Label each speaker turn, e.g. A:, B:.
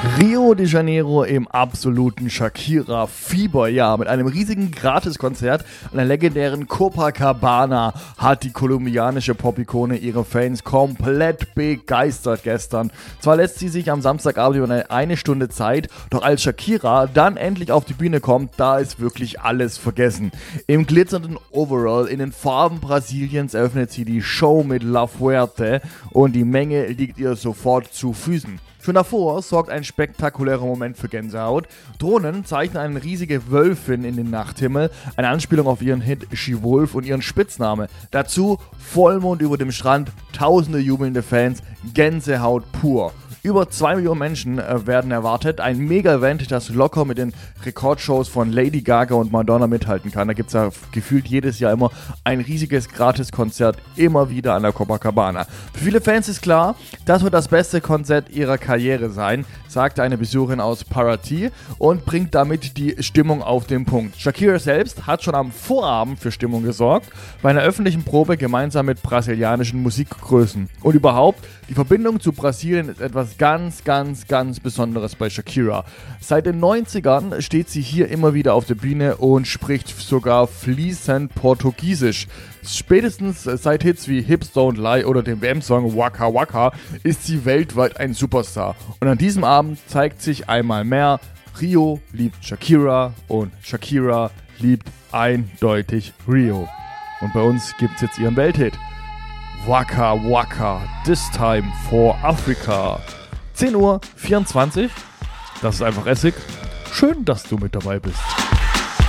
A: Rio de Janeiro im absoluten Shakira-Fieberjahr. Mit einem riesigen Gratiskonzert an der legendären Copacabana hat die kolumbianische Popikone ihre Fans komplett begeistert gestern. Zwar lässt sie sich am Samstagabend über eine Stunde Zeit, doch als Shakira dann endlich auf die Bühne kommt, da ist wirklich alles vergessen. Im glitzernden Overall in den Farben Brasiliens eröffnet sie die Show mit La Fuerte und die Menge liegt ihr sofort zu Füßen. Schon davor sorgt ein spektakulärer Moment für Gänsehaut. Drohnen zeichnen eine riesige Wölfin in den Nachthimmel, eine Anspielung auf ihren Hit She Wolf und ihren Spitzname. Dazu Vollmond über dem Strand, tausende jubelnde Fans, Gänsehaut pur. Über 2 Millionen Menschen werden erwartet. Ein Mega-Event, das locker mit den Rekordshows von Lady Gaga und Madonna mithalten kann. Da gibt es ja gefühlt jedes Jahr immer ein riesiges Gratiskonzert, immer wieder an der Copacabana. Für viele Fans ist klar, das wird das beste Konzert ihrer Karriere sein, sagte eine Besucherin aus Paraty und bringt damit die Stimmung auf den Punkt. Shakira selbst hat schon am Vorabend für Stimmung gesorgt, bei einer öffentlichen Probe gemeinsam mit brasilianischen Musikgrößen. Und überhaupt, die Verbindung zu Brasilien ist etwas ganz Besonderes bei Shakira. Seit den 90ern steht sie hier immer wieder auf der Bühne und spricht sogar fließend Portugiesisch. Spätestens seit Hits wie Hips Don't Lie oder dem WM-Song Waka Waka ist sie weltweit ein Superstar. Und an diesem Abend zeigt sich einmal mehr, Rio liebt Shakira und Shakira liebt eindeutig Rio. Und bei uns gibt's jetzt ihren Welthit. Waka Waka, this time for Africa. 10:24 Uhr, das ist einfach Essig. Schön, dass du mit dabei bist.